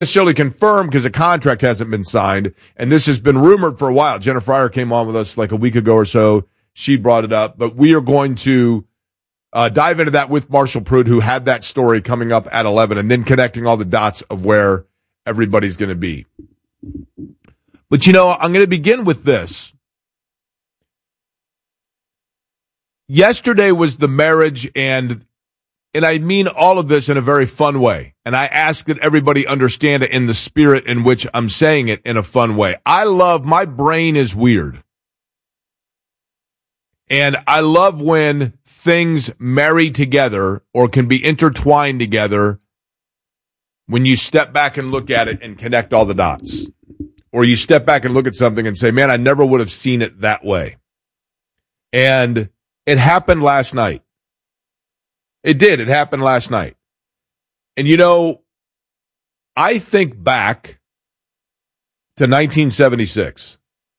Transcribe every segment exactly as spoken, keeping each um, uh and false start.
necessarily confirmed because a contract hasn't been signed, and this has been rumored for a while. Jennifer Fryer came on with us like a week ago or so. She brought it up, but we are going to uh, dive into that with Marshall Pruitt, who had that story coming up at eleven, and then connecting all the dots of where everybody's going to be. But, you know, I'm going to begin with this. Yesterday was the marriage, and and I mean all of this in a very fun way. And I ask that everybody understand it in the spirit in which I'm saying it in a fun way. I love, my brain is weird. And I love when things marry together or can be intertwined together when you step back and look at it and connect all the dots. Or you step back and look at something and say, man, I never would have seen it that way. And it happened last night. It did. It happened last night. And, you know, I think back to nineteen seventy-six.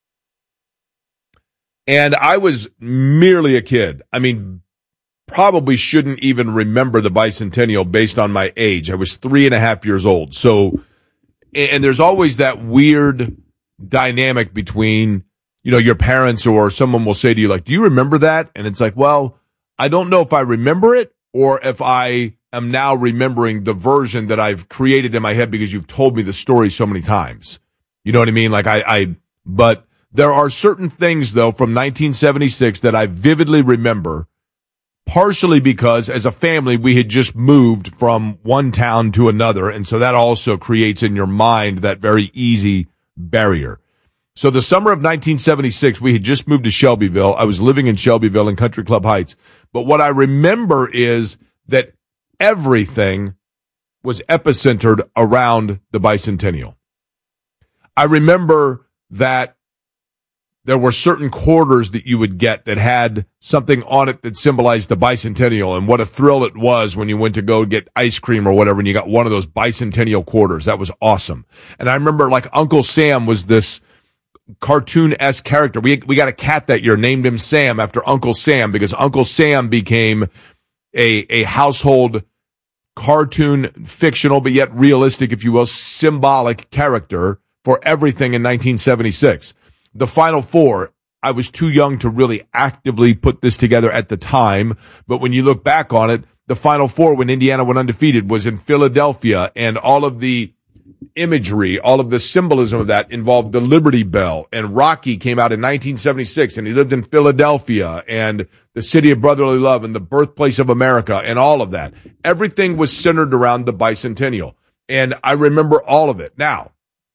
And I was merely a kid. I mean, probably shouldn't even remember the bicentennial based on my age. I was three and a half years old. So, and there's always that weird dynamic between, you know, your parents or someone will say to you, like, do you remember that? And it's like, well, I don't know if I remember it or if I am now remembering the version that I've created in my head because you've told me the story so many times. You know what I mean? Like I, I, but there are certain things though from nineteen seventy-six that I vividly remember, partially because as a family we had just moved from one town to another. And so that also creates in your mind that very easy barrier. So the summer of nineteen seventy-six, we had just moved to Shelbyville. I was living in Shelbyville in Country Club Heights. But what I remember is that everything was epicentered around the bicentennial. I remember that there were certain quarters that you would get that had something on it that symbolized the bicentennial, and what a thrill it was when you went to go get ice cream or whatever and you got one of those bicentennial quarters. That was awesome. And I remember like Uncle Sam was this cartoon-esque character. We we got a cat that year, named him Sam after Uncle Sam because Uncle Sam became a a household cartoon, fictional, but yet realistic, if you will, symbolic character for everything in nineteen seventy-six. The Final Four, I was too young to really actively put this together at the time, but when you look back on it, the Final Four when Indiana went undefeated was in Philadelphia, and all of the imagery, all of the symbolism of that involved the Liberty Bell, and Rocky came out in nineteen seventy-six, and he lived in Philadelphia, and the city of brotherly love, and the birthplace of America, and all of that. Everything was centered around the bicentennial, and I remember all of it. Now,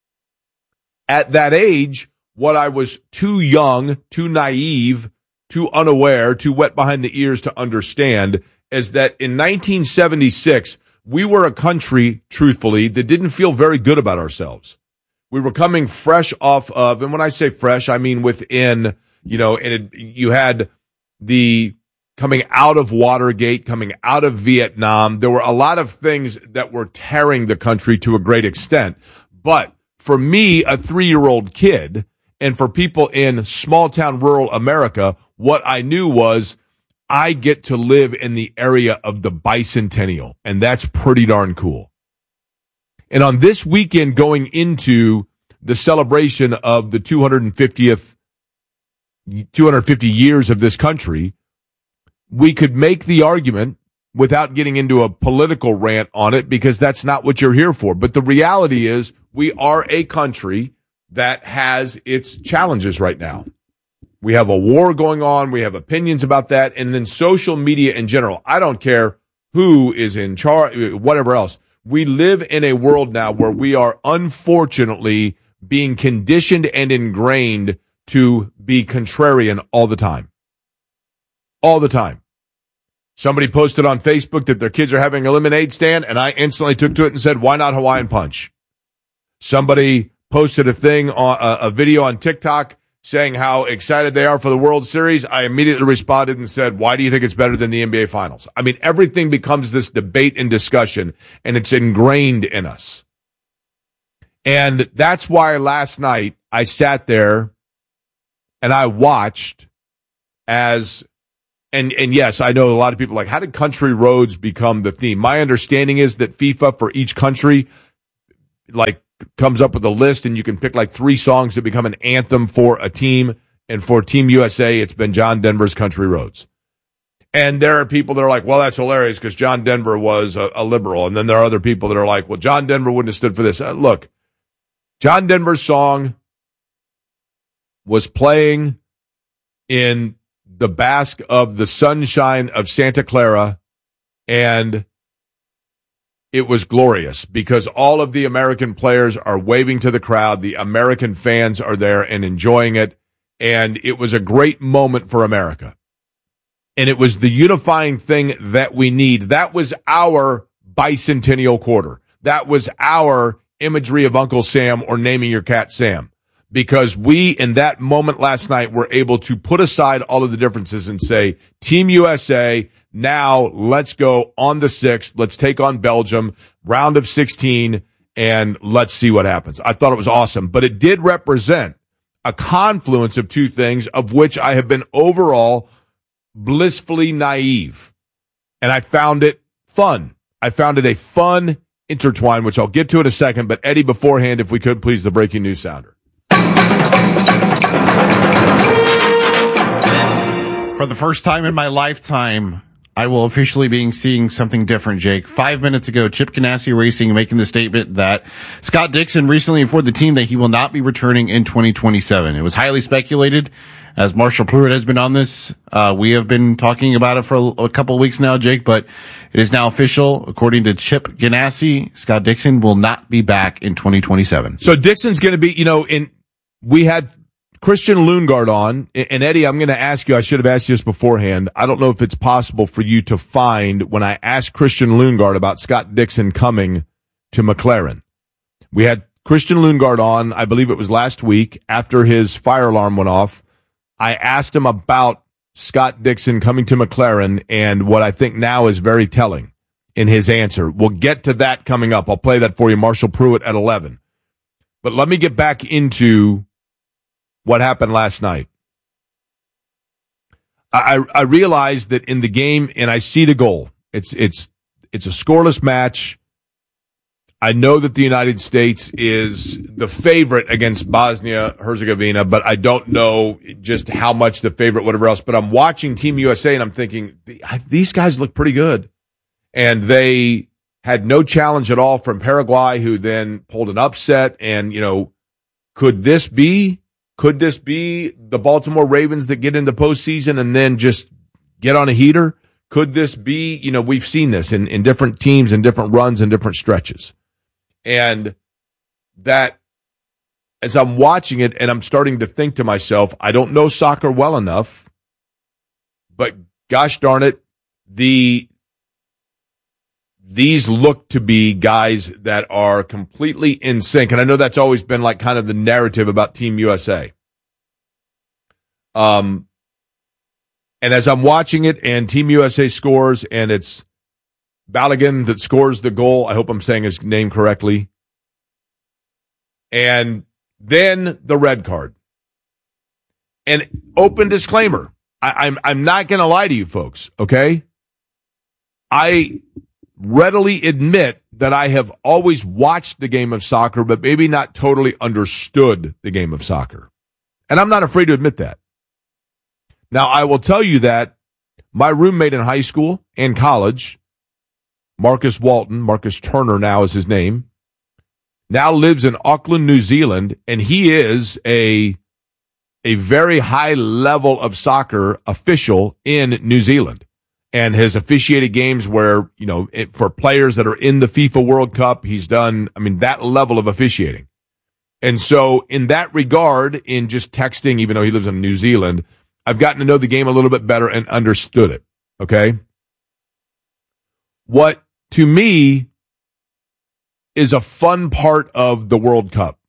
at that age, what I was too young, too naive, too unaware, too wet behind the ears to understand is that in nineteen seventy-six, we were a country, truthfully, that didn't feel very good about ourselves. We were coming fresh off of, and when I say fresh, I mean within, you know, and it, you had the coming out of Watergate, coming out of Vietnam. There were a lot of things that were tearing the country to a great extent. But for me, a three-year-old kid, and for people in small-town rural America, what I knew was I get to live in the area of the bicentennial, and that's pretty darn cool. And on this weekend going into the celebration of the two hundred fiftieth, two hundred fifty years of this country, we could make the argument without getting into a political rant on it because that's not what you're here for. But the reality is we are a country that has its challenges right now. We have a war going on. We have opinions about that. And then social media in general. I don't care who is in charge, whatever else. We live in a world now where we are unfortunately being conditioned and ingrained to be contrarian all the time. All the time. Somebody posted on Facebook that their kids are having a lemonade stand, and I instantly took to it and said, why not Hawaiian Punch? Somebody posted a thing, on, a, a video on TikTok saying how excited they are for the World Series. I immediately responded and said, why do you think it's better than the N B A Finals? I mean, everything becomes this debate and discussion, and it's ingrained in us. And that's why last night I sat there and I watched as, and, and yes, I know a lot of people are like, how did country roads become the theme? My understanding is that FIFA for each country like comes up with a list and you can pick like three songs that become an anthem for a team. And for Team U S A, it's been John Denver's Country Roads. And there are people that are like, well, that's hilarious because John Denver was a, a liberal. And then there are other people that are like, well, John Denver wouldn't have stood for this. Uh, look, John Denver's song was playing in the bask of the sunshine of Santa Clara, and it was glorious because all of the American players are waving to the crowd. The American fans are there and enjoying it. And it was a great moment for America. And it was the unifying thing that we need. That was our bicentennial quarter. That was our imagery of Uncle Sam or naming your cat Sam. Because we, in that moment last night, were able to put aside all of the differences and say, Team U S A, now let's go on the sixth. Let's take on Belgium, round of sixteen, and let's see what happens. I thought it was awesome. But it did represent a confluence of two things of which I have been overall blissfully naive. And I found it fun. I found it a fun intertwine, which I'll get to in a second. But Eddie, beforehand, if we could, please, the breaking news sounder. For the first time in my lifetime, I will officially be seeing something different, Jake. Five minutes ago, Chip Ganassi Racing making the statement that Scott Dixon recently informed the team that he will not be returning in twenty twenty-seven. It was highly speculated. As Marshall Pruitt has been on this, uh, we have been talking about it for a, a couple of weeks now, Jake, but it is now official. According to Chip Ganassi, Scott Dixon will not be back in twenty twenty-seven. So Dixon's going to be, you know, in, we had Christian Lundgaard on, and Eddie, I'm going to ask you, I should have asked you this beforehand. I don't know if it's possible for you to find when I asked Christian Lundgaard about Scott Dixon coming to McLaren. We had Christian Lundgaard on, I believe it was last week, after his fire alarm went off. I asked him about Scott Dixon coming to McLaren, and what I think now is very telling in his answer. We'll get to that coming up. I'll play that for you, Marshall Pruitt at eleven. But let me get back into what happened last night. I, I realized that in the game, and I see the goal. It's it's it's a scoreless match. I know that the United States is the favorite against Bosnia-Herzegovina, but I don't know just how much the favorite, whatever else. But I'm watching Team U S A, and I'm thinking, these guys look pretty good. And they had no challenge at all from Paraguay, who then pulled an upset. And, you know, could this be, could this be the Baltimore Ravens that get in the postseason and then just get on a heater? Could this be, you know, we've seen this in, in different teams and different runs and different stretches. And that, as I'm watching it and I'm starting to think to myself, I don't know soccer well enough, but gosh darn it, the these look to be guys that are completely in sync. And I know that's always been like kind of the narrative about Team U S A. Um, and as I'm watching it and Team U S A scores, and it's Balogun that scores the goal. I hope I'm saying his name correctly. And then the red card. And open disclaimer, I, I'm I'm not going to lie to you folks, okay? I readily admit that I have always watched the game of soccer, but maybe not totally understood the game of soccer. And I'm not afraid to admit that. Now, I will tell you that my roommate in high school and college, Marcus Walton, Marcus Turner now is his name, now lives in Auckland, New Zealand, and he is a a very high level of soccer official in New Zealand, and has officiated games where, you know, it, for players that are in the FIFA World Cup, he's done, I mean, that level of officiating. And so in that regard, in just texting, even though he lives in New Zealand, I've gotten to know the game a little bit better and understood it, okay? What, to me, is a fun part of the World Cup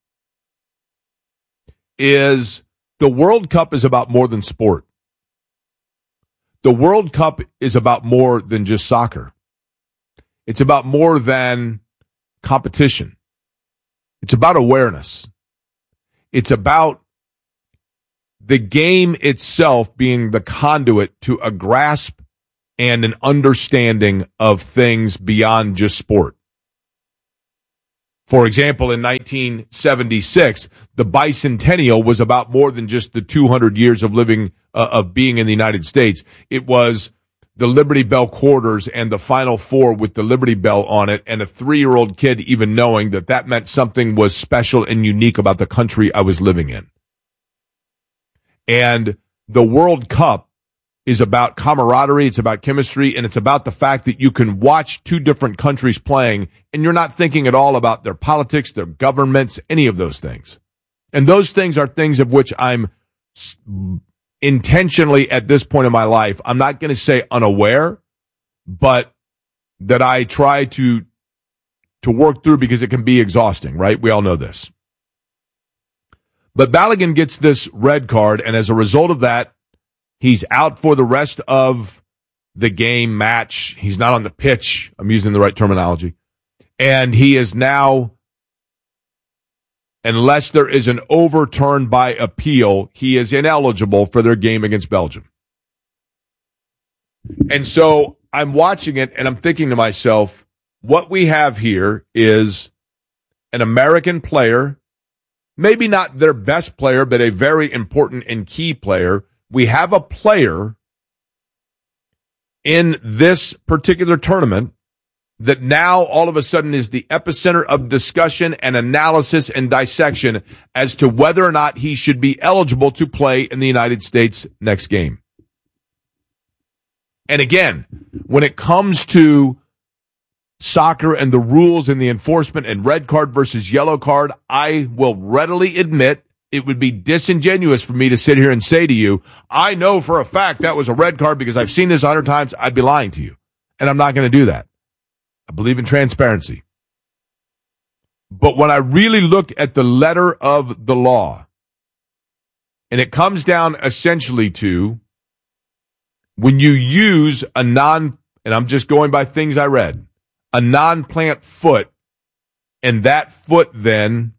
is the World Cup is about more than sport. The World Cup is about more than just soccer. It's about more than competition. It's about awareness. It's about the game itself being the conduit to a grasp and an understanding of things beyond just sport. For example, in nineteen seventy-six, the bicentennial was about more than just the two hundred years of living, uh, of being in the United States. It was the Liberty Bell quarters and the Final Four with the Liberty Bell on it, and a three-year-old kid even knowing that that meant something was special and unique about the country I was living in. And the World Cup is about camaraderie, it's about chemistry, and it's about the fact that you can watch two different countries playing, and you're not thinking at all about their politics, their governments, any of those things. And those things are things of which I'm intentionally, at this point in my life, I'm not going to say unaware, but that I try to to work through because it can be exhausting, right? We all know this. But Balogun gets this red card, and as a result of that, he's out for the rest of the game match. He's not on the pitch. I'm using the right terminology. And he is now, unless there is an overturn by appeal, he is ineligible for their game against Belgium. And so I'm watching it and I'm thinking to myself, what we have here is an American player, maybe not their best player, but a very important and key player. We have a player in this particular tournament that now all of a sudden is the epicenter of discussion and analysis and dissection as to whether or not he should be eligible to play in the United States next game. And again, when it comes to soccer and the rules and the enforcement and red card versus yellow card, I will readily admit it would be disingenuous for me to sit here and say to you, I know for a fact that was a red card because I've seen this a hundred times. I'd be lying to you. And I'm not going to do that. I believe in transparency. But when I really looked at the letter of the law, and it comes down essentially to when you use a non, and I'm just going by things I read, a non-plant foot, and that foot then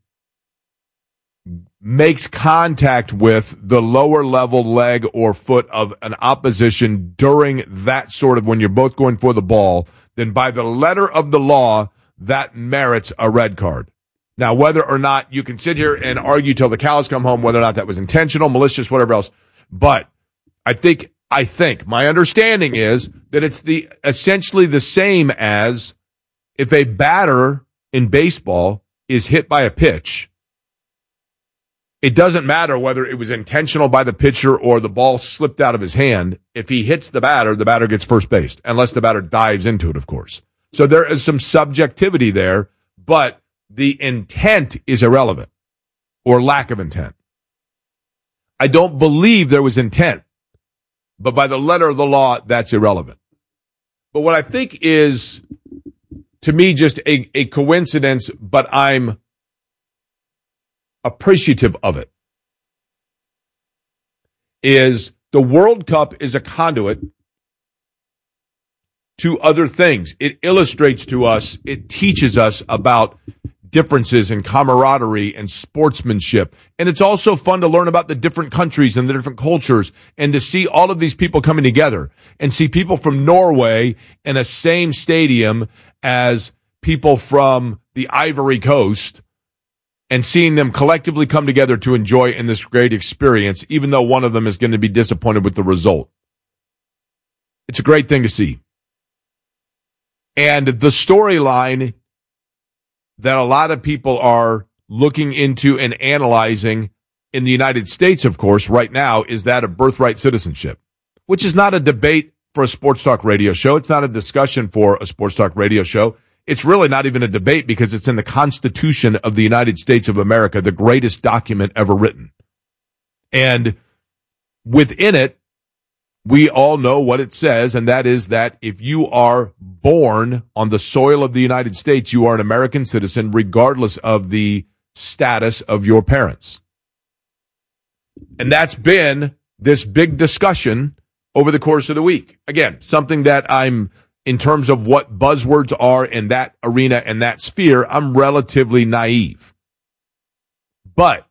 makes contact with the lower level leg or foot of an opposition during that sort of when you're both going for the ball, then by the letter of the law, that merits a red card. Now, whether or not you can sit here and argue till the cows come home, whether or not that was intentional, malicious, whatever else, but I think, I think my understanding is that it's the essentially the same as if a batter in baseball is hit by a pitch. It doesn't matter whether it was intentional by the pitcher or the ball slipped out of his hand. If he hits the batter, the batter gets first base, unless the batter dives into it, of course. So there is some subjectivity there, but the intent is irrelevant or lack of intent. I don't believe there was intent, but by the letter of the law, that's irrelevant. But what I think is, to me, just a, a coincidence, but I'm appreciative of it, is the World Cup is a conduit to other things. It illustrates to us, it teaches us about differences in camaraderie and sportsmanship. And it's also fun to learn about the different countries and the different cultures and to see all of these people coming together and see people from Norway in a same stadium as people from the Ivory Coast and seeing them collectively come together to enjoy in this great experience, even though one of them is going to be disappointed with the result. It's a great thing to see. And the storyline that a lot of people are looking into and analyzing in the United States, of course, right now, is that of birthright citizenship, which is not a debate for a sports talk radio show. It's not a discussion for a sports talk radio show. It's really not even a debate because it's in the Constitution of the United States of America, the greatest document ever written. And within it, we all know what it says, and that is that if you are born on the soil of the United States, you are an American citizen regardless of the status of your parents. And that's been this big discussion over the course of the week. Again, something that I'm, in terms of what buzzwords are in that arena and that sphere, I'm relatively naive. But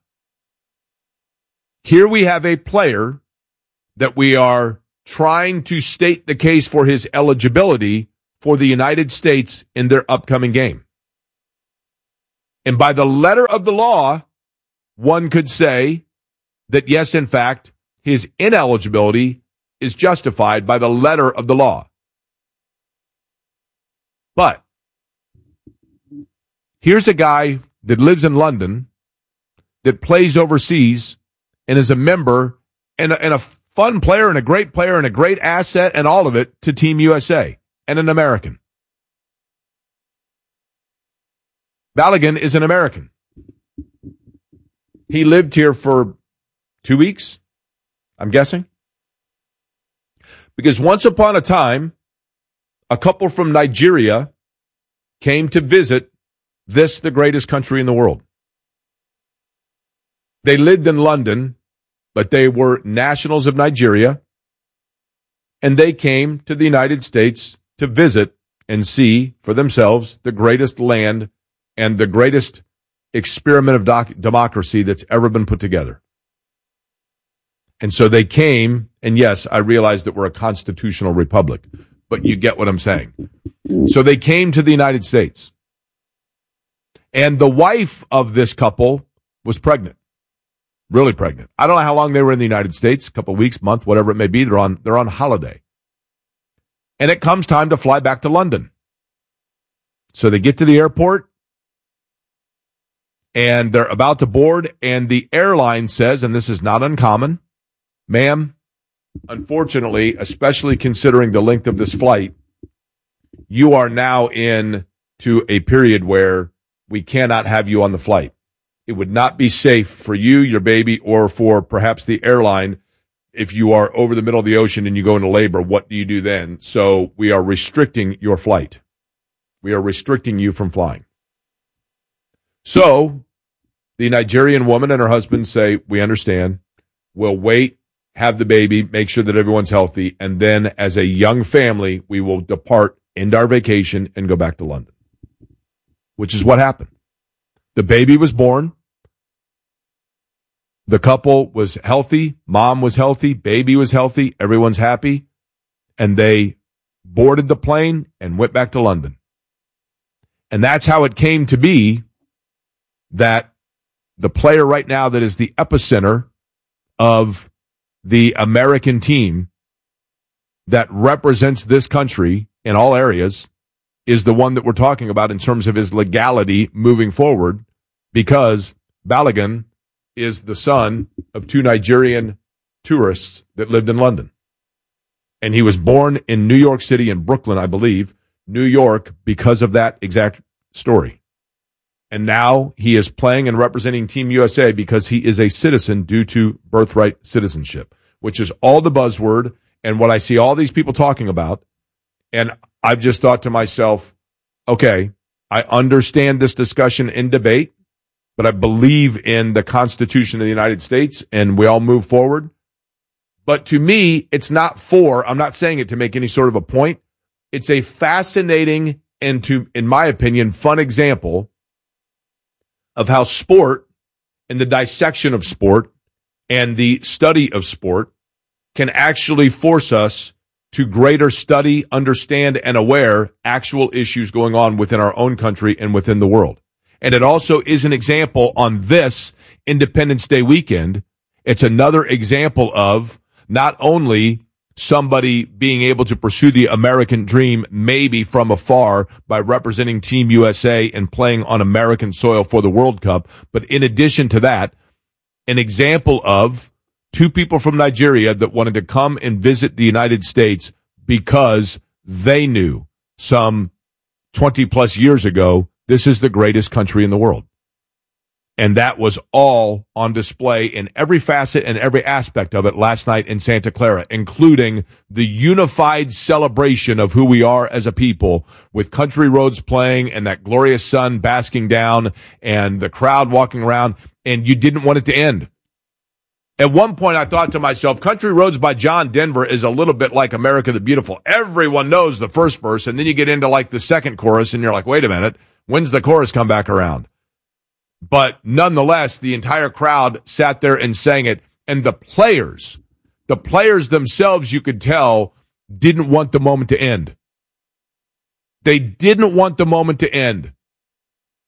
here we have a player that we are trying to state the case for his eligibility for the United States in their upcoming game. And by the letter of the law, one could say that, yes, in fact, his ineligibility is justified by the letter of the law. But here's a guy that lives in London, that plays overseas, and is a member and a, and a fun player and a great player and a great asset and all of it to Team U S A, and an American. Balogun is an American. He lived here for two weeks, I'm guessing. Because once upon a time, a couple from Nigeria came to visit this, the greatest country in the world. They lived in London, but they were nationals of Nigeria, and they came to the United States to visit and see for themselves the greatest land and the greatest experiment of doc- democracy that's ever been put together. And so they came, and yes, I realize that we're a constitutional republic, but you get what I'm saying. So they came to the United States. And the wife of this couple was pregnant, really pregnant. I don't know how long they were in the United States, a couple of weeks, month, whatever it may be. They're on, they're on holiday. And it comes time to fly back to London. So they get to the airport, and they're about to board, and the airline says, and this is not uncommon, ma'am, unfortunately, especially considering the length of this flight, you are now in to a period where we cannot have you on the flight. It would not be safe for you, your baby, or for perhaps the airline if you are over the middle of the ocean and you go into labor. What do you do then? So we are restricting your flight. We are restricting you from flying. So the Nigerian woman and her husband say, we understand. We'll wait, have the baby, make sure that everyone's healthy, and then as a young family, we will depart, end our vacation, and go back to London, which is what happened. The baby was born. The couple was healthy. Mom was healthy. Baby was healthy. Everyone's happy. And they boarded the plane and went back to London. And that's how it came to be that the player right now that is the epicenter of the American team that represents this country in all areas is the one that we're talking about in terms of his legality moving forward, because Balogun is the son of two Nigerian tourists that lived in London. And he was born in New York City, in Brooklyn, I believe, New York, because of that exact story. And now he is playing and representing Team U S A because he is a citizen due to birthright citizenship, which is all the buzzword and what I see all these people talking about. And I've just thought to myself, okay, I understand this discussion and debate, but I believe in the Constitution of the United States, and we all move forward. But to me, it's not for, I'm not saying it to make any sort of a point. It's a fascinating and, to, in my opinion, fun example of how sport and the dissection of sport and the study of sport can actually force us to greater study, understand, and aware actual issues going on within our own country and within the world. And it also is an example on this Independence Day weekend. It's another example of not only somebody being able to pursue the American dream, maybe from afar, by representing Team U S A and playing on American soil for the World Cup, but in addition to that, an example of two people from Nigeria that wanted to come and visit the United States because they knew some twenty plus years ago, this is the greatest country in the world. And that was all on display in every facet and every aspect of it last night in Santa Clara, including the unified celebration of who we are as a people, with Country Roads playing and that glorious sun basking down and the crowd walking around, and you didn't want it to end. At one point, I thought to myself, Country Roads by John Denver is a little bit like America the Beautiful. Everyone knows the first verse, and then you get into like the second chorus, and you're like, wait a minute, when's the chorus come back around? But nonetheless, the entire crowd sat there and sang it, and the players, the players themselves, you could tell, didn't want the moment to end. They didn't want the moment to end.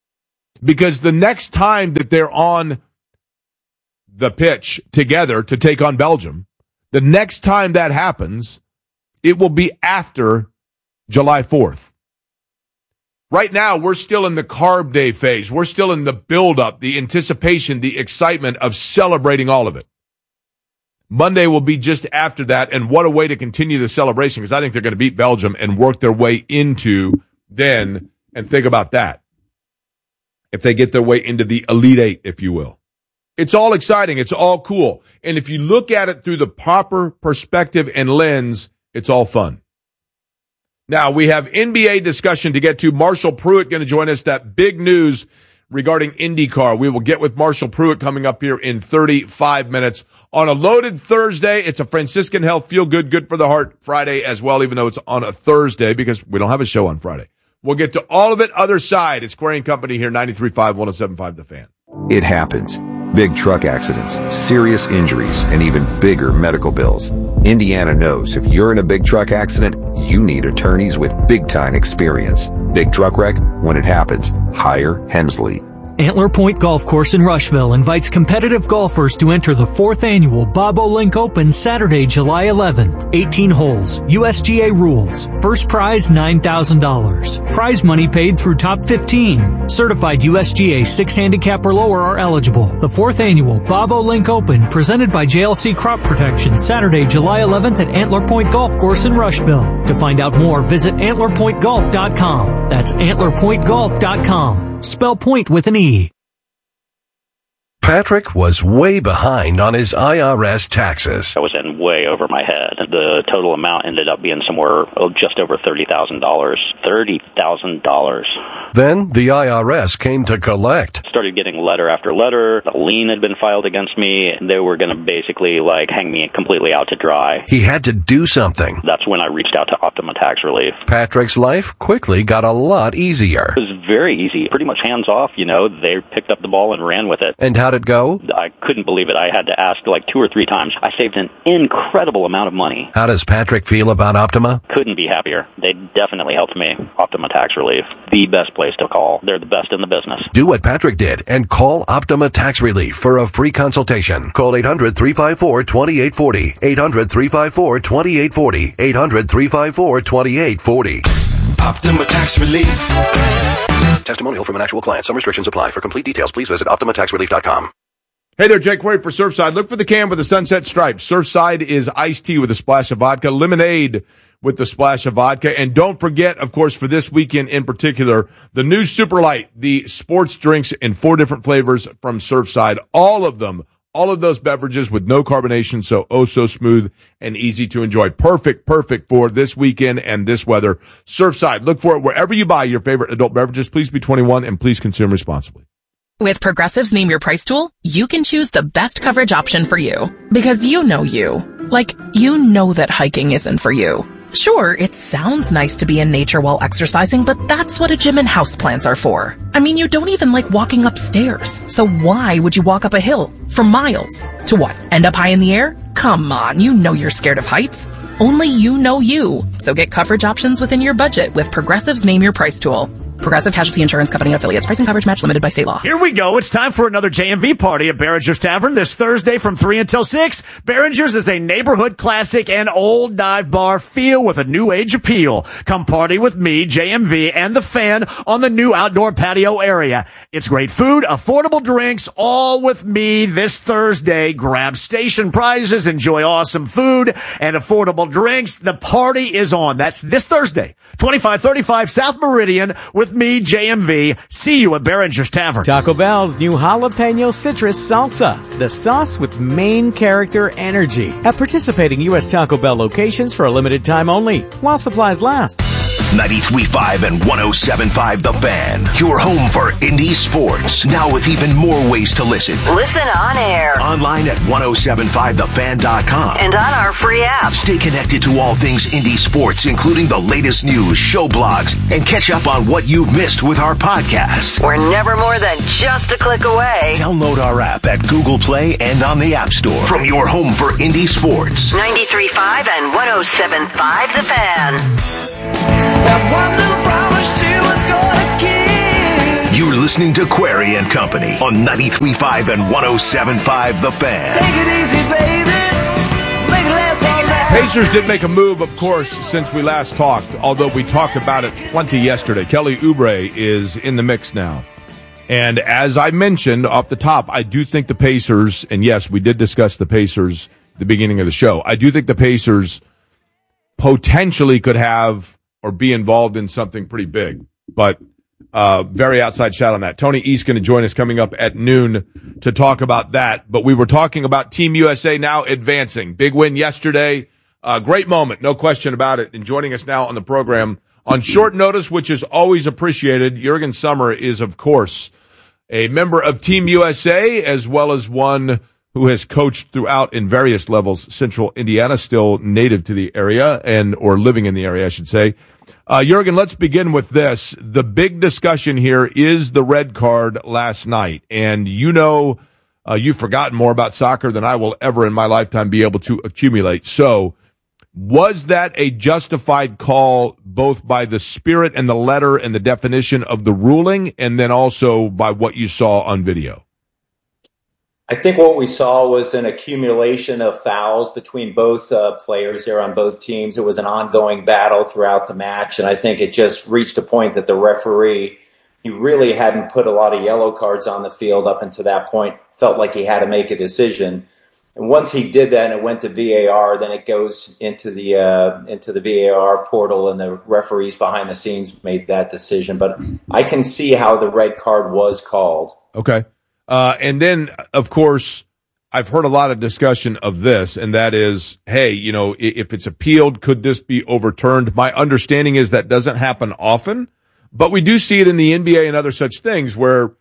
Because the next time that they're on the pitch together to take on Belgium, the next time that happens, it will be after July fourth. Right now, we're still in the carb day phase. We're still in the build-up, the anticipation, the excitement of celebrating all of it. Monday will be just after that, and what a way to continue the celebration, because I think they're going to beat Belgium and work their way into then, and think about that. If they get their way into the Elite Eight, if you will. It's all exciting. It's all cool. And if you look at it through the proper perspective and lens, it's all fun. Now, we have N B A discussion to get to. Marshall Pruitt going to join us. That big news regarding IndyCar. We will get with Marshall Pruitt coming up here in thirty-five minutes. On a loaded Thursday, it's a Franciscan Health Feel Good, Good for the Heart Friday as well, even though it's on a Thursday because we don't have a show on Friday. We'll get to all of it other side. It's Query and Company here, ninety-three point five, one oh seven point five The Fan. It happens. Big truck accidents, serious injuries, and even bigger medical bills. Indiana knows if you're in a big truck accident, you need attorneys with big-time experience. Big truck wreck? When it happens, hire Hensley. Antler Point Golf Course in Rushville invites competitive golfers to enter the fourth annual Bob O'Link Open Saturday, July eleventh. eighteen holes, U S G A rules. First prize nine thousand dollars. Prize money paid through top fifteen. Certified U S G A six handicap or lower are eligible. The fourth annual Bob O'Link Open presented by J L C Crop Protection Saturday, July eleventh at Antler Point Golf Course in Rushville. To find out more, visit antler point golf dot com. That's antler point golf dot com. Spell point with an E. Patrick was way behind on his I R S taxes. I was in way over my head. The total amount ended up being somewhere oh, just over thirty thousand dollars. thirty thousand dollars. Then the I R S came to collect. Started getting letter after letter. A lien had been filed against me. They were going to basically like hang me completely out to dry. He had to do something. That's when I reached out to Optima Tax Relief. Patrick's life quickly got a lot easier. It was very easy. Pretty much hands off, you know. They picked up the ball and ran with it. And how'd it go? I couldn't believe it. I had to ask like two or three times. I saved an incredible amount of money. How does Patrick feel about Optima? Couldn't be happier. They definitely helped me. Optima Tax Relief. The best place to call. They're the best in the business. Do what Patrick did and call Optima Tax Relief for a free consultation. Call eight hundred, three five four, two eight four zero. eight hundred, three five four, two eight four zero. eight hundred, three five four, two eight four zero. Optima Tax Relief. Testimonial from an actual client. Some restrictions apply. For complete details, please visit optima tax relief dot com. Hey there, Jake Query for Surfside. Look for the can with the sunset stripes. Surfside is iced tea with a splash of vodka, lemonade with the splash of vodka. And don't forget, of course, for this weekend in particular, the new Super Light, the sports drinks in four different flavors from Surfside. All of them, all of those beverages with no carbonation, so oh so smooth and easy to enjoy. Perfect, perfect for this weekend and this weather. Surfside, look for it wherever you buy your favorite adult beverages. Please be twenty-one and please consume responsibly. With Progressive's Name Your Price tool, you can choose the best coverage option for you. Because you know you. Like, you know that hiking isn't for you. Sure, it sounds nice to be in nature while exercising, but that's what a gym and houseplants are for. I mean, you don't even like walking upstairs. So why would you walk up a hill for miles? To what? End up high in the air? Come on, you know you're scared of heights. Only you know you. So get coverage options within your budget with Progressive's Name Your Price tool. Progressive Casualty Insurance Company and affiliates. Pricing coverage match limited by state law. Here we go. It's time for another J M V party at Behringer's Tavern this Thursday from three until six. Behringer's is a neighborhood classic and old dive bar feel with a new age appeal. Come party with me, J M V, and the Fan on the new outdoor patio area. It's great food, affordable drinks, all with me this Thursday. Grab station prizes, enjoy awesome food, and affordable drinks. The party is on. That's this Thursday, twenty-five thirty-five South Meridian with me, J M V. See you at Behringer's Tavern. Taco Bell's new jalapeno citrus salsa, the sauce with main character energy. At participating U S Taco Bell locations for a limited time only, while supplies last. ninety-three point five and one oh seven point five The Fan. Your home for indie sports. Now with even more ways to listen. Listen on air. Online at ten seventy-five the fan dot com. And on our free app. Stay connected to all things indie sports, including the latest news, show blogs, and catch up on what you've missed with our podcast. We're never more than just a click away. Download our app at Google Play and on the App Store. From your home for indie sports. ninety-three point five and one oh seven point five The Fan. You're listening listening to Query and Company on ninety-three point five and one oh seven point five The Fan. Take it easy, baby. Make it last all night. Pacers did make a move, of course, since we last talked, although we talked about it plenty yesterday. Kelly Oubre is in the mix now. And as I mentioned off the top, I do think the Pacers, and yes, we did discuss the Pacers at the beginning of the show. I do think the Pacers potentially could have or be involved in something pretty big, but uh very outside shot on that. Tony East going to join us coming up at noon to talk about that. But we were talking about Team U S A now advancing. Big win yesterday. Uh, great moment, no question about it. And joining us now on the program on short notice, which is always appreciated, Jurgen Sommer is, of course, a member of Team U S A, as well as one who has coached throughout in various levels, Central Indiana, still native to the area, and or living in the area, I should say. Uh, Jurgen, let's begin with this. The big discussion here is the red card last night. And you know, uh, you've forgotten more about soccer than I will ever in my lifetime be able to accumulate. So was that a justified call, both by the spirit and the letter and the definition of the ruling, and then also by what you saw on video? I think what we saw was an accumulation of fouls between both uh, players there on both teams. It was an ongoing battle throughout the match, and I think it just reached a point that the referee, he really hadn't put a lot of yellow cards on the field up until that point, felt like he had to make a decision. And once he did that and it went to V A R, then it goes into the uh, into the V A R portal, and the referees behind the scenes made that decision. But I can see how the red card was called. Okay. Uh, and then, of course, I've heard a lot of discussion of this, and that is, hey, you know, if it's appealed, could this be overturned? My understanding is that doesn't happen often, but we do see it in the N B A and other such things where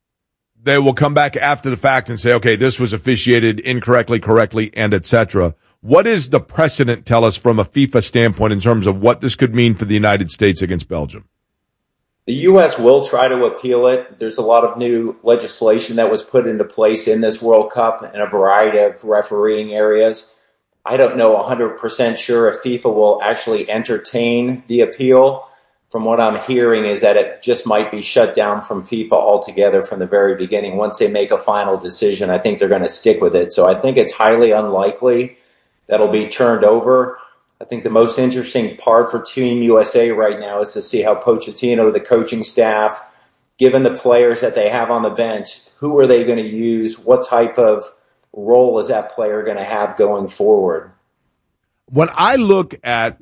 they will come back after the fact and say, okay, this was officiated incorrectly, correctly, and et cetera. What does the precedent tell us from a FIFA standpoint in terms of what this could mean for the United States against Belgium? The U S will try to appeal it. There's a lot of new legislation that was put into place in this World Cup in a variety of refereeing areas. I don't know one hundred percent sure if FIFA will actually entertain the appeal. From what I'm hearing is that it just might be shut down from FIFA altogether from the very beginning. Once they make a final decision, I think they're going to stick with it. So I think it's highly unlikely that'll be turned over. I think the most interesting part for Team U S A right now is to see how Pochettino, the coaching staff, given the players that they have on the bench, who are they going to use? What type of role is that player going to have going forward? When I look at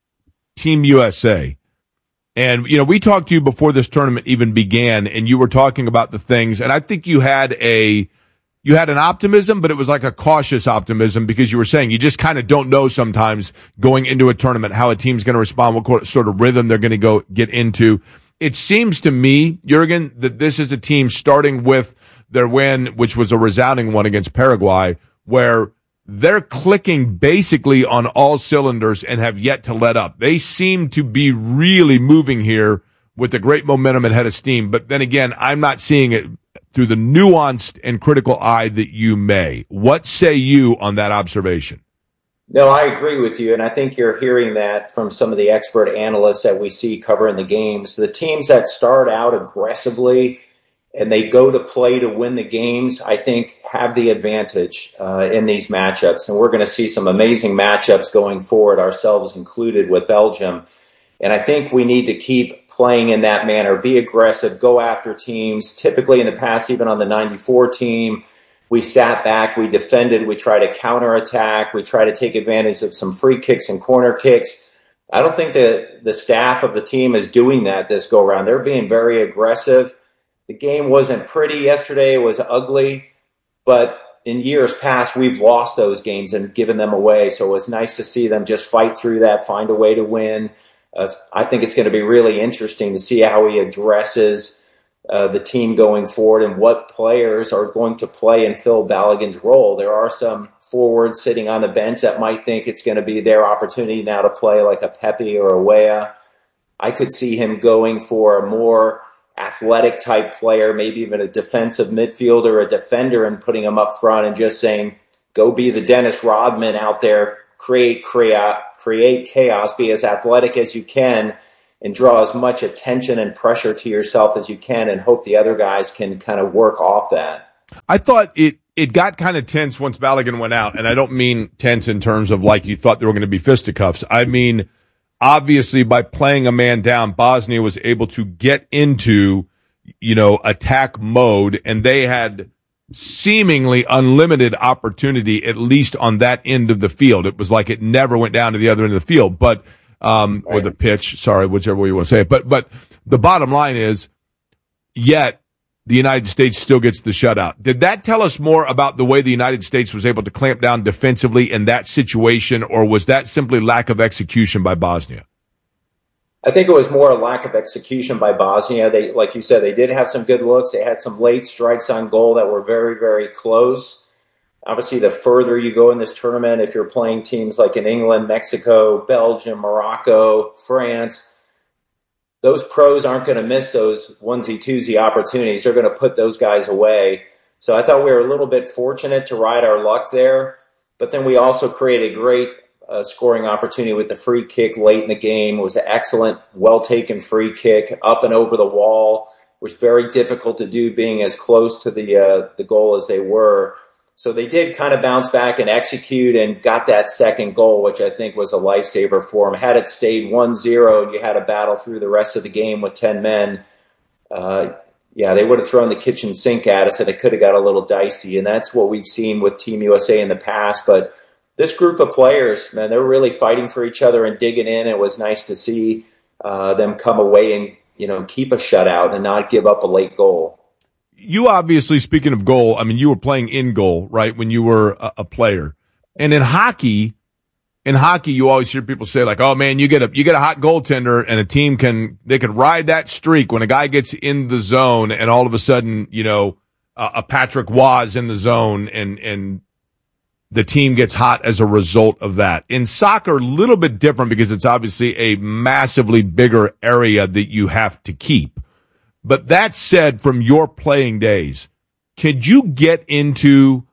Team U S A, and, you know, we talked to you before this tournament even began, and you were talking about the things, and I think you had a You had an optimism, but it was like a cautious optimism because you were saying you just kind of don't know sometimes going into a tournament how a team's going to respond, what sort of rhythm they're going to go get into. It seems to me, Jurgen, that this is a team starting with their win, which was a resounding one against Paraguay, where they're clicking basically on all cylinders and have yet to let up. They seem to be really moving here with a great momentum and head of steam. But then again, I'm not seeing it through the nuanced and critical eye that you may. What say you on that observation? No, I agree with you, and I think you're hearing that from some of the expert analysts that we see covering the games. The teams that start out aggressively and they go to play to win the games, I think, have the advantage uh, in these matchups. And we're going to see some amazing matchups going forward, ourselves included, with Belgium. And I think we need to keep playing in that manner, be aggressive, go after teams. Typically in the past, even on the ninety-four team, we sat back, we defended, we tried to counterattack, we tried to take advantage of some free kicks and corner kicks. I don't think that the staff of the team is doing that this go around. They're being very aggressive. The game wasn't pretty yesterday, it was ugly, but in years past, we've lost those games and given them away. So it was nice to see them just fight through that, find a way to win. Uh, I think it's going to be really interesting to see how he addresses uh, the team going forward and what players are going to play in Phil Balogun's role. There are some forwards sitting on the bench that might think it's going to be their opportunity now to play like a Pepe or a Weah. I could see him going for a more athletic type player, maybe even a defensive midfielder, a defender, and putting him up front and just saying, go be the Dennis Rodman out there, create, create, create chaos, be as athletic as you can, and draw as much attention and pressure to yourself as you can and hope the other guys can kind of work off that. I thought it, it got kind of tense once Balogun went out, and I don't mean tense in terms of like you thought there were going to be fisticuffs. I mean, obviously by playing a man down, Bosnia was able to get into, you know, attack mode, and they had seemingly unlimited opportunity, at least on that end of the field. It was like it never went down to the other end of the field, but, um, right. or the pitch, sorry, whichever way you want to say it. But, but the bottom line is, yet the United States still gets the shutout. Did that tell us more about the way the United States was able to clamp down defensively in that situation, or was that simply lack of execution by Bosnia? I think it was more a lack of execution by Bosnia. They, like you said, they did have some good looks. They had some late strikes on goal that were very, very close. Obviously, the further you go in this tournament, if you're playing teams like in England, Mexico, Belgium, Morocco, France, those pros aren't going to miss those onesie-twosie opportunities. They're going to put those guys away. So I thought we were a little bit fortunate to ride our luck there. But then we also created great Uh, scoring opportunity with the free kick late in the game. It was an excellent, well-taken free kick up and over the wall, which was very difficult to do being as close to the uh, the goal as they were. So they did kind of bounce back and execute and got that second goal, which I think was a lifesaver for them. Had it stayed one zero and you had a battle through the rest of the game with ten men, uh, yeah, they would have thrown the kitchen sink at us and it could have got a little dicey. And that's what we've seen with Team U S A in the past. But this group of players, man, they're really fighting for each other and digging in. It was nice to see uh, them come away and, you know, keep a shutout and not give up a late goal. You obviously, speaking of goal, I mean, you were playing in goal, right, when you were a, a player. And in hockey, in hockey, you always hear people say like, oh man, you get a, you get a hot goaltender and a team can, they can ride that streak when a guy gets in the zone and all of a sudden, you know, uh, a Patrick Waugh in the zone and, and, the team gets hot as a result of that. In soccer, a little bit different because it's obviously a massively bigger area that you have to keep. But that said, from your playing days, could you get into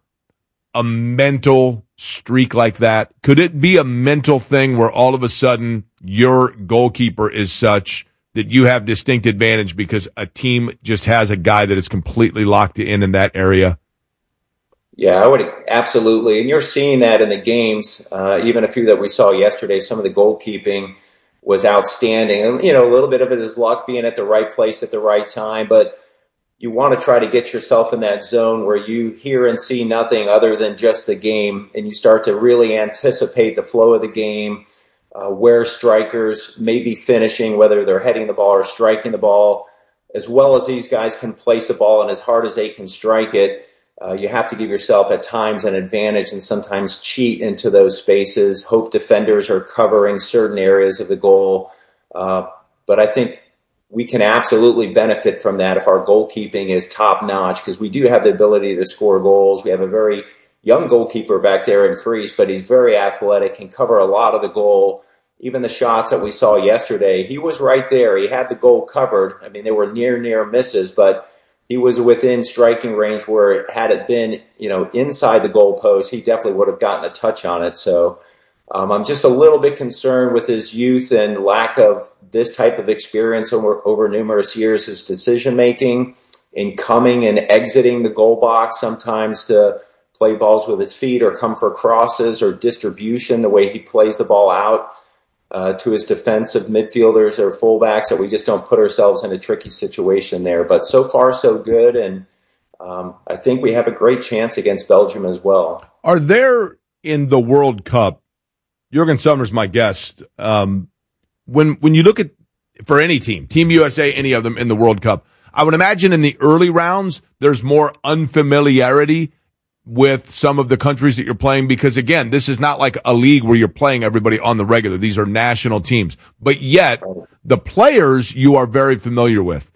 a mental streak like that? Could it be a mental thing where all of a sudden your goalkeeper is such that you have distinct advantage because a team just has a guy that is completely locked in in that area? Yeah, I would absolutely. And you're seeing that in the games, uh, even a few that we saw yesterday. Some of the goalkeeping was outstanding. And, you know, a little bit of it is luck, being at the right place at the right time. But you want to try to get yourself in that zone where you hear and see nothing other than just the game. And you start to really anticipate the flow of the game, uh, where strikers may be finishing, whether they're heading the ball or striking the ball, as well as these guys can place the ball and as hard as they can strike it. Uh, you have to give yourself at times an advantage and sometimes cheat into those spaces. Hope defenders are covering certain areas of the goal. Uh, but I think we can absolutely benefit from that if our goalkeeping is top notch, because we do have the ability to score goals. We have a very young goalkeeper back there in Freese, but he's very athletic, can cover a lot of the goal. Even the shots that we saw yesterday, he was right there. He had the goal covered. I mean, they were near, near misses, but he was within striking range where had it been, you know, inside the goalpost, he definitely would have gotten a touch on it. So um, I'm just a little bit concerned with his youth and lack of this type of experience over, over numerous years, his decision-making in coming and exiting the goal box, sometimes to play balls with his feet or come for crosses or distribution, the way he plays the ball out. Uh, to his defensive midfielders or fullbacks, that we just don't put ourselves in a tricky situation there. But so far, so good, and um, I think we have a great chance against Belgium as well. Are there in the World Cup, Jurgen Summers, my guest, um, when when you look at, for any team, Team U S A, any of them in the World Cup, I would imagine in the early rounds, there's more unfamiliarity with some of the countries that you're playing, because again, this is not like a league where you're playing everybody on the regular. These are national teams, but yet the players you are very familiar with.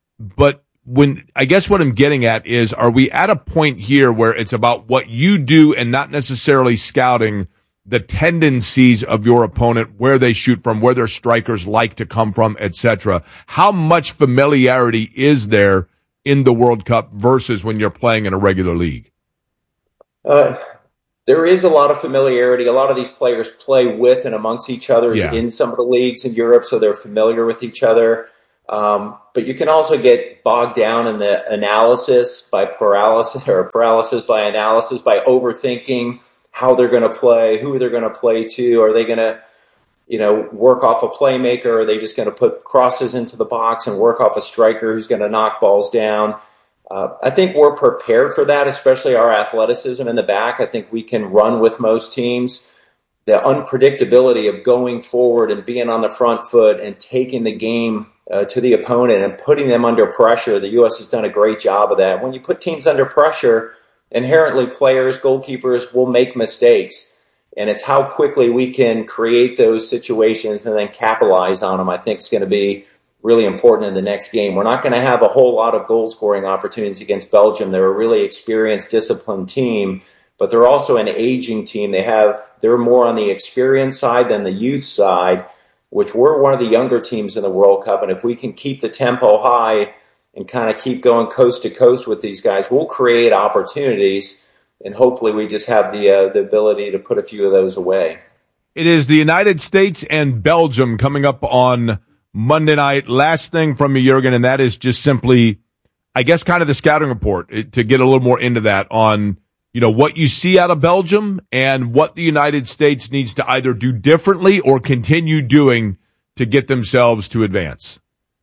But when, I guess what I'm getting at is, are we at a point here where it's about what you do and not necessarily scouting the tendencies of your opponent, where they shoot from, where their strikers like to come from, et cetera? How much familiarity is there in the World Cup versus when you're playing in a regular league? Uh, there is a lot of familiarity. A lot of these players play with and amongst each other Yeah. in some of the leagues in Europe, so they're familiar with each other. Um, but you can also get bogged down in the analysis by paralysis or paralysis by analysis by overthinking how they're going to play, who they're going to play to. Are they going to, you know, work off a playmaker? Or are they just going to put crosses into the box and work off a striker who's going to knock balls down? Uh, I think we're prepared for that, especially our athleticism in the back. I think we can run with most teams. The unpredictability of going forward and being on the front foot and taking the game uh, to the opponent and putting them under pressure, the U S has done a great job of that. When you put teams under pressure, inherently players, goalkeepers will make mistakes. And it's how quickly we can create those situations and then capitalize on them, I think is going to be really important in the next game. We're not going to have a whole lot of goal-scoring opportunities against Belgium. They're a really experienced, disciplined team, but they're also an aging team. They have, they're more on the experience side than the youth side, which we're one of the younger teams in the World Cup. And if we can keep the tempo high and kind of keep going coast to coast with these guys, we'll create opportunities, and hopefully we just have the uh, the ability to put a few of those away. It is the United States and Belgium coming up on Monday night. Last thing from you, Jurgen, and that is just simply, I guess, kind of the scouting report to get a little more into that on, you know, what you see out of Belgium and what the United States needs to either do differently or continue doing to get themselves to advance.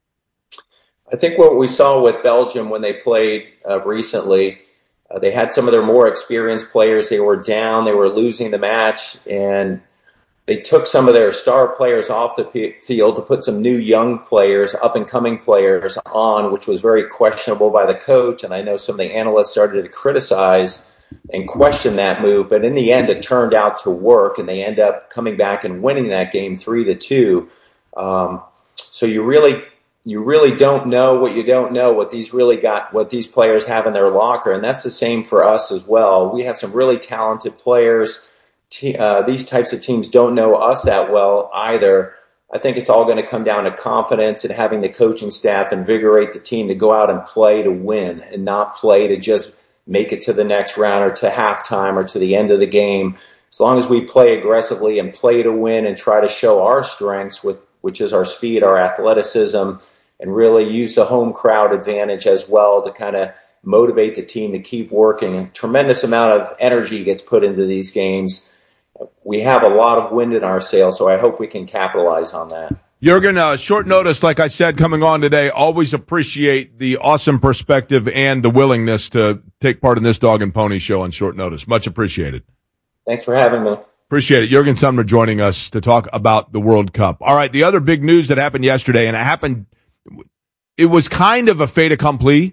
I think what we saw with Belgium when they played uh, recently, uh, they had some of their more experienced players. They were down, they were losing the match, and they took some of their star players off the p- field to put some new young players, up-and-coming players on, which was very questionable by the coach. And I know some of the analysts started to criticize and question that move. But in the end, it turned out to work, and they end up coming back and winning that game three to two. Um, so you really you really don't know what you don't know, what these really got, what these players have in their locker. And that's the same for us as well. We have some really talented players. Uh, these types of teams don't know us that well either. I think it's all going to come down to confidence and having the coaching staff invigorate the team to go out and play to win and not play to just make it to the next round or to halftime or to the end of the game. As long as we play aggressively and play to win and try to show our strengths, with, which is our speed, our athleticism, and really use the home crowd advantage as well to kind of motivate the team to keep working. A tremendous amount of energy gets put into these games. We have a lot of wind in our sails, so I hope we can capitalize on that. Jurgen, uh, short notice, like I said, coming on today. Always appreciate the awesome perspective and the willingness to take part in this Dog and Pony show on short notice. Much appreciated. Thanks for having me. Appreciate it. Jurgen Sumner joining us to talk about the World Cup. All right, the other big news that happened yesterday, and it happened, it was kind of a fait accompli,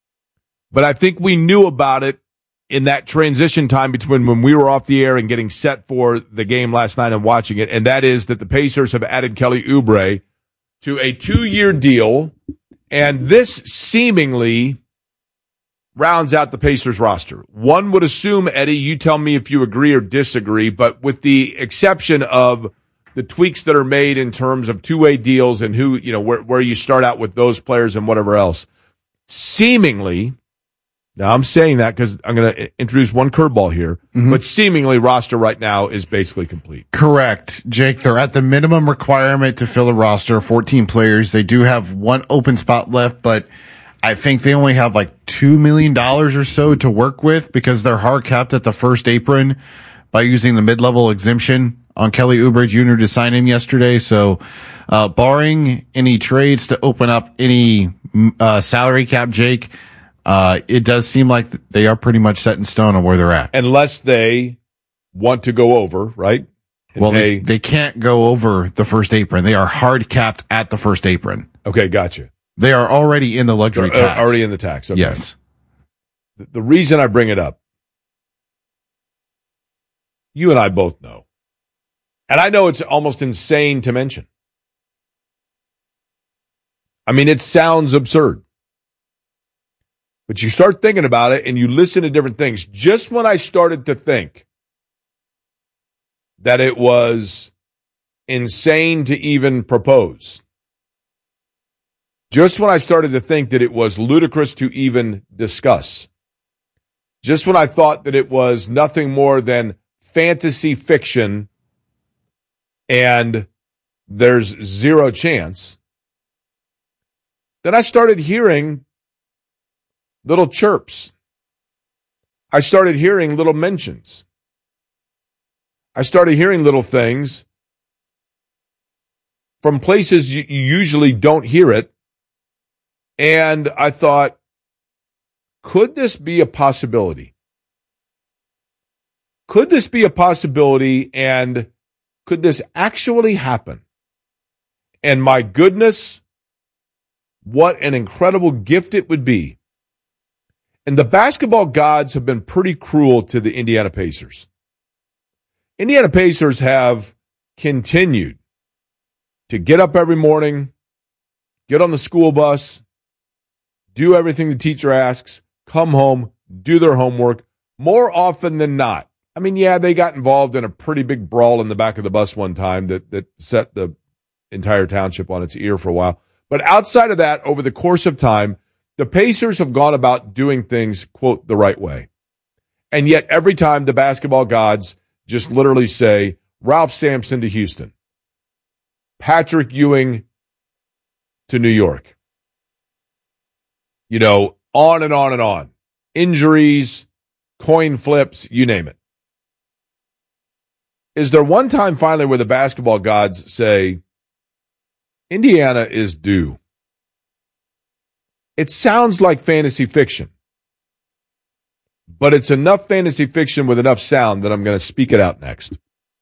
but I think we knew about it in that transition time between when we were off the air and getting set for the game last night and watching it, and that is that the Pacers have added Kelly Oubre to a two-year deal, and this seemingly rounds out the Pacers roster. One would assume, Eddie, you tell me if you agree or disagree, but with the exception of the tweaks that are made in terms of two-way deals and who, you know, where, where you start out with those players and whatever else, seemingly, now I'm saying that because I'm going to introduce one curveball here, mm-hmm. but seemingly roster right now is basically complete. Correct, Jake. They're at the minimum requirement to fill a roster, fourteen players. They do have one open spot left, but I think they only have like two million dollars or so to work with because they're hard capped at the first apron by using the mid-level exemption on Kelly Oubre Junior to sign him yesterday. So, uh, barring any trades to open up any, uh, salary cap, Jake, uh, it does seem like they are pretty much set in stone on where they're at. Unless they want to go over, right? And well, they, they, they can't go over the first apron. They are hard capped at the first apron. Okay, gotcha. They are already in the luxury They're, tax. Uh, already in the tax. Okay. Yes. The, the reason I bring it up, you and I both know, and I know it's almost insane to mention. I mean, it sounds absurd. But you start thinking about it and you listen to different things. Just when I started to think that it was insane to even propose, just when I started to think that it was ludicrous to even discuss, just when I thought that it was nothing more than fantasy fiction and there's zero chance, then I started hearing little chirps. I started hearing little mentions. I started hearing little things from places you usually don't hear it. And I thought, could this be a possibility? Could this be a possibility, and could this actually happen? And my goodness, what an incredible gift it would be. And the basketball gods have been pretty cruel to the Indiana Pacers. Indiana Pacers have continued to get up every morning, get on the school bus, do everything the teacher asks, come home, do their homework, more often than not. I mean, yeah, they got involved in a pretty big brawl in the back of the bus one time that, that set the entire township on its ear for a while. But outside of that, over the course of time, the Pacers have gone about doing things, quote, the right way. And yet every time the basketball gods just literally say, Ralph Sampson to Houston, Patrick Ewing to New York. You know, on and on and on. Injuries, coin flips, you name it. Is there one time finally where the basketball gods say, Indiana is due? It sounds like fantasy fiction, but it's enough fantasy fiction with enough sound that I'm going to speak it out next.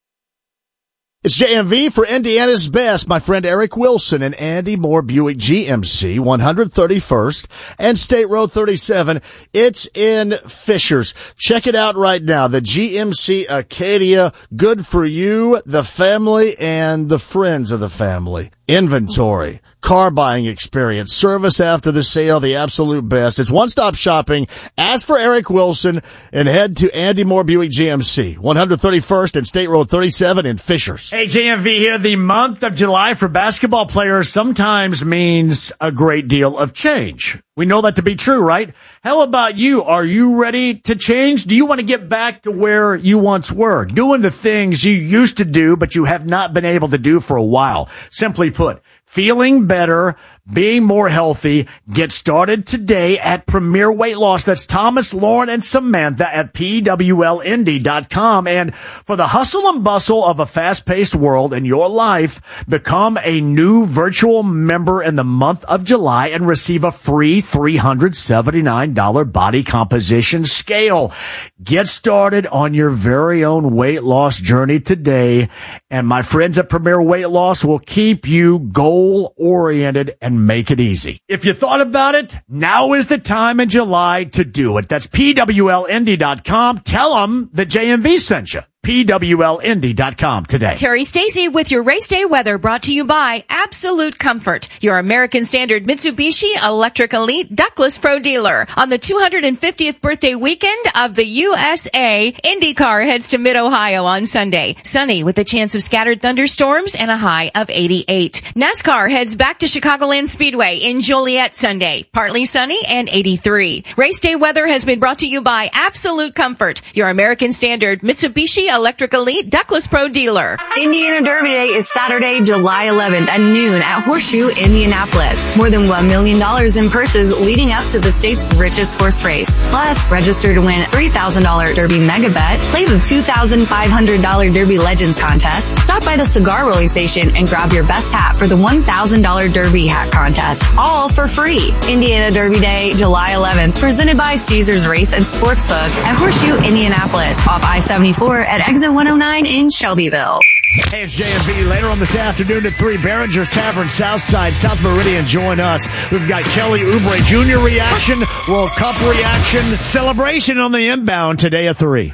It's J M V for Indiana's best. My friend Eric Wilson and Andy Moore Buick G M C, one thirty-first and State Road thirty-seven. It's in Fishers. Check it out right now. The G M C Acadia, good for you, the family, and the friends of the family. Inventory, car buying experience, service after the sale, the absolute best. It's one-stop shopping. Ask for Eric Wilson and head to Andy Moore Buick G M C, one thirty-first and State Road thirty-seven in Fishers. Hey, J M V here. The month of July for basketball players sometimes means a great deal of change. We know that to be true, right? How about you? Are you ready to change? Do you want to get back to where you once were, doing the things you used to do, but you have not been able to do for a while? Simply put, feeling better, being more healthy. Get started today at Premier Weight Loss. That's Thomas, Lauren, and Samantha at P W L Indy dot com. And for the hustle and bustle of a fast-paced world in your life, become a new virtual member in the month of July and receive a free three hundred seventy-nine dollars body composition scale. Get started on your very own weight loss journey today. And my friends at Premier Weight Loss will keep you goal-oriented and make it easy. If you thought about it, now is the time in July to do it. That's P W L Indy dot com. Tell them that J M V sent you. P W L Indy dot com today. Terry Stacy with your race day weather, brought to you by Absolute Comfort, your American Standard Mitsubishi Electric Elite Ductless Pro dealer. On the two hundred fiftieth birthday weekend of the U S A, IndyCar heads to Mid-Ohio on Sunday. Sunny with a chance of scattered thunderstorms and a high of eighty-eight. NASCAR heads back to Chicagoland Speedway in Joliet Sunday. Partly sunny and eighty-three. Race day weather has been brought to you by Absolute Comfort, your American Standard Mitsubishi Electric Elite Ductless Pro dealer. Indiana Derby Day is Saturday, July eleventh at noon at Horseshoe, Indianapolis. More than one million dollars in purses leading up to the state's richest horse race. Plus, register to win three thousand dollars Derby Mega Bet, play the two thousand five hundred dollars Derby Legends contest, stop by the cigar rolling station and grab your best hat for the one thousand dollars Derby hat contest. All for free. Indiana Derby Day, July eleventh, presented by Caesars Race and Sportsbook at Horseshoe, Indianapolis, off I seventy-four at exit one oh nine in Shelbyville. Hey, it's J M V. Later on this afternoon at three, Behringer's Tavern, Southside, South Meridian. Join us. We've got Kelly Oubre Junior reaction, World Cup reaction, celebration on the inbound today at three.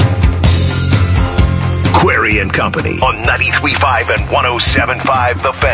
Query and Company on ninety-three point five and one oh seven point five The Fan.